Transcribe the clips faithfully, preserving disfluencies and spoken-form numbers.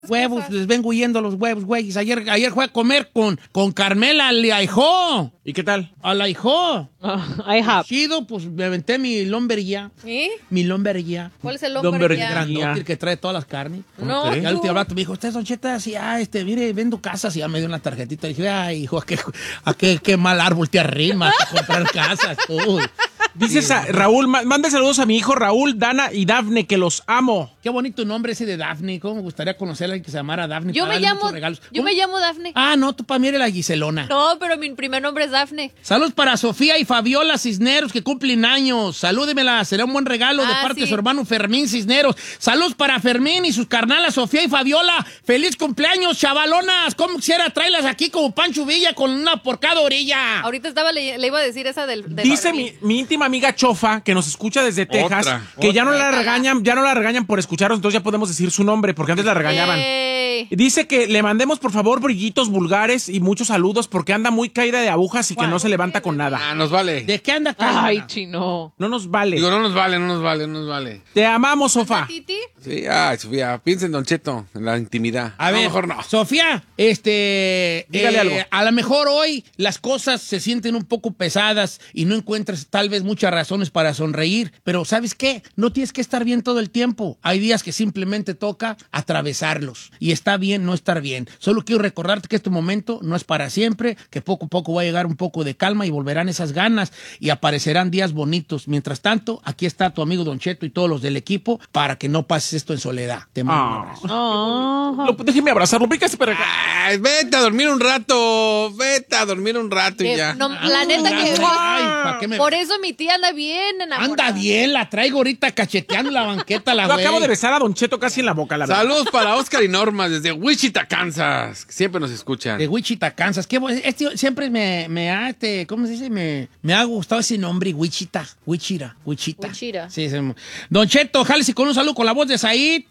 Huevos, les vengo huyendo los huevos, güey. Ayer, ayer fui a comer con, con Carmela, le ahijó. ¿Y qué tal? A la hijó. Uh, I have. Chido, pues me aventé mi lombería. ¿Y? Mi lombería. ¿Cuál es el Lombería. lombería? Grandote, el que trae todas las carnes. No. Ok. Y al último rato me dijo, usted, Don Cheta, así, ah, este, mire, vendo casas. Y ya me dio una tarjetita. Y dije, ay, hijo, a qué, a qué, qué mal árbol te arrimas a comprar casas, tú. Dices a Raúl, ma- manda saludos a mi hijo Raúl, Dana y Dafne, que los amo. Qué bonito nombre ese de Daphne. ¿Cómo me gustaría conocer a alguien que se llamara Daphne? Yo para me darle llamo, muchos regalos. yo ¿Cómo? me llamo Dafne. Ah, no, tú para mí eres la Giselona. No, pero mi primer nombre es Dafne. Saludos para Sofía y Fabiola Cisneros, que cumplen años. Salúdemela, será un buen regalo de Ah, parte sí. de su hermano Fermín Cisneros. Saludos para Fermín y sus carnalas Sofía y Fabiola. ¡Feliz cumpleaños, chavalonas! ¿Cómo quisiera traerlas aquí como Pancho Villa con una por cada orilla? Ahorita estaba le, le iba a decir esa del... del Dice mi, mi íntima amiga Chofa, que nos escucha desde Texas, Otra, que ya no otra. la regañan, ya no la regañan por escucharnos, entonces ya podemos decir su nombre, porque antes la regañaban. Ey. Dice que le mandemos, por favor, brillitos vulgares y muchos saludos, porque anda muy caída de agujas y que no se levanta con nada. Ah, nos vale. ¿De qué anda acá? Ay, chino. No nos vale. Digo, no nos vale, no nos vale, no nos vale. Te amamos, Sofa. Titi. Sí, ay, Sofía, piensa en Don Cheto, en la intimidad. A No, ver, mejor no. Sofía, este... Dígale algo. A lo mejor hoy las cosas se sienten un poco pesadas y no encuentras tal vez muchas razones para sonreír, pero ¿sabes qué? No tienes que estar bien todo el tiempo. Hay días que simplemente toca atravesarlos y está bien no estar bien. Solo quiero recordarte que este momento no es para siempre, que poco a poco va a llegar un poco de calma y volverán esas ganas y aparecerán días bonitos. Mientras tanto, aquí está tu amigo Don Cheto y todos los del equipo para que no pases esto en soledad. Te mando un Ah. abrazo. Oh. Lo- déjeme abrazarlo, pícase para acá. Ay, vete a dormir un rato, vete a dormir un rato y Eh, ya. no, la neta que... Ay, ¿pa' qué me- Por eso mi tía anda bien enamorada. Anda bien, la traigo ahorita cacheteando la banqueta, la Yo güey. acabo de besar a Don Cheto casi en la boca, la verdad. Saludos para Oscar y Norma desde Wichita, Kansas, que siempre nos escuchan. De Wichita, Kansas. Qué bueno. Este siempre me, me ha, este, ¿cómo se dice? Me, me ha gustado ese nombre, Wichita. Wichita, Wichita. Wichita. Sí, sí. Don Cheto, jálese con un saludo con la voz de Said.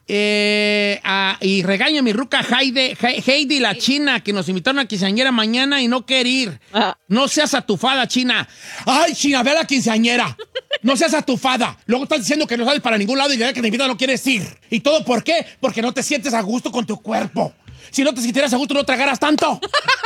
Eh, a- y regaña a mi ruca Heidi, He- Heidi, la china, que nos invitaron a quinceañera mañana y no quiere ir. Ah. No seas atufada, china. Ay, china, ve a la quinceañera. No seas atufada. Luego estás diciendo que no sales para ningún lado y ya que te invitan no quieres ir. ¿Y todo por qué? Porque no te sientes a gusto con tu cuerpo. Si no te sintieras a gusto, no tragaras tanto.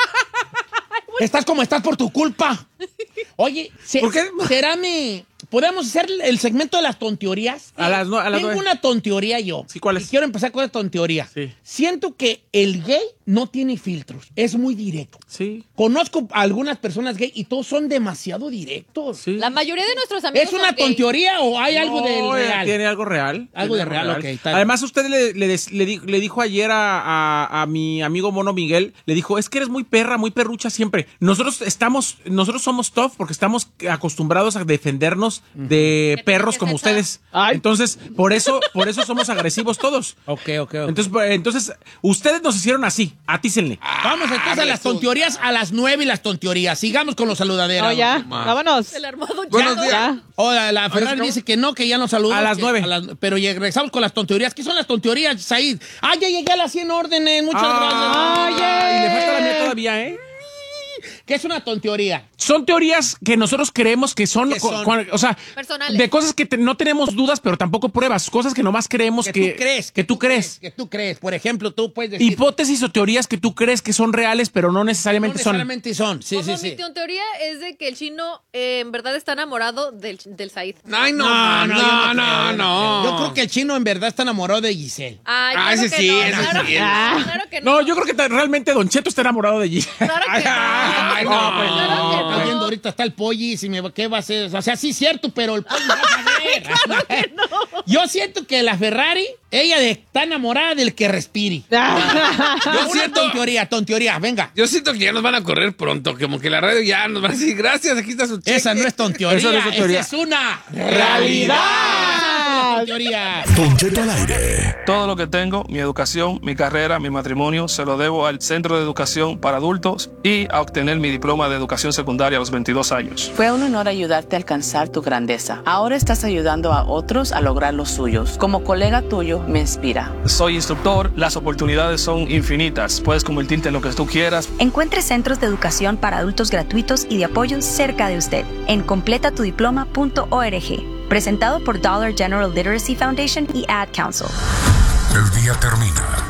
Estás como estás por tu culpa. Oye, se- ¿Por qué? ¿será mi... ¿Podemos hacer el segmento de las tonteorías? A las nue- a las Tengo nueve. una tonteoría yo. Sí, ¿cuál es? Y quiero empezar con esa tonteoría. Sí. Siento que el gay no tiene filtros. Es muy directo. Sí, Conozco a algunas personas gay y todos son demasiado directos. sí. La mayoría de nuestros amigos ¿Es una son gay. tonteoría o hay algo No, del eh, real? Tiene algo real. Algo Tiene de real, ok, está bien. Además, usted le, le, des- le di- le dijo ayer a, a- a mi amigo Mono Miguel, le dijo, es que eres muy perra, muy perrucha siempre. Nosotros estamos, nosotros somos tough porque estamos acostumbrados a defendernos de perros que como sepa. ustedes. Ay. Entonces, por eso, por eso somos agresivos todos. Ok, ok, ok. Entonces, pues, entonces, ustedes nos hicieron así, atícenle. Vamos entonces a las tonteorías a las nueve y las tonteorías. Sigamos con los saludaderos. No, ya. más. Vámonos. Se le armó Don Buenos Cheto. días. Ya. Hola, la Ferrari ¿cómo? dice que no, que ya nos saludó. A las que- nueve. pero ya regresamos con las tonteorías. ¿Qué son las tonteorías, Said? Ah, ya llegué a las cien órdenes. Muchas Ah, gracias. y le falta la mía todavía, ¿eh? ¿Qué es una tonteoría? Son teorías que nosotros creemos que son, ¿Qué cu- son? cu- o sea, Personales. de cosas que te- no tenemos dudas, pero tampoco pruebas, cosas que nomás creemos Que, que, tú crees. que tú crees. Que tú crees. Por ejemplo, tú puedes decir... Hipótesis o teorías que tú crees que son reales, pero no no necesariamente son. necesariamente son. Sí, Como sí, mi sí. teoría es de que el chino eh, en verdad está enamorado del, del Said. Ay, no, No, no, no, yo no, creo, no. Yo creo que el chino en verdad está enamorado de Giselle. Ay, Ah, claro ese que sí, no, ese claro, sí. que no, claro que no. No, yo creo que ta- realmente Don Cheto está enamorado de G. Claro que no. Ay, no, pues, Claro que no. no. Está viendo ahorita está el pollis y me va- ¿qué va a hacer? O sea, sí es cierto, pero el pollis va a saber. Yo siento que la Ferrari, ella de- está enamorada del que respire. Yo Una siento, tonteoría, tonteoría, venga. yo siento que ya nos van a correr pronto, como que la radio ya nos va a decir, gracias, aquí está su cheque. Esa no es tonteoría, Eso no es tonteoría. esa es una realidad. Tonteoría. Don Cheto al aire. Todo lo que tengo, mi educación, mi carrera, mi matrimonio, se lo debo al Centro de Educación para Adultos y a obtener mi diploma de educación secundaria a los veintidós años. Fue un honor ayudarte a alcanzar tu grandeza. Ahora estás ayudando a otros a lograr los suyos. Como colega tuyo, me inspira. Soy instructor, las oportunidades son infinitas. Puedes convertirte en lo que tú quieras. Encuentre centros de educación para adultos gratuitos y de apoyo cerca de usted en completa tu diploma punto org. Presentado por Dollar General Literacy Foundation y Ad Council. El día termina